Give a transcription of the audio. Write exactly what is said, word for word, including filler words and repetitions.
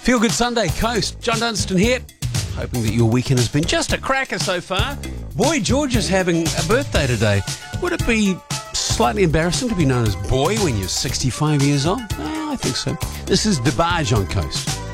Feel Good Sunday, Coast. John Dunstan here. Hoping that your weekend has been just a cracker so far. Boy George is having a birthday today. Would it be slightly embarrassing to be known as Boy when you're sixty-five years old? Well, I think so. This is DeBarge on Coast.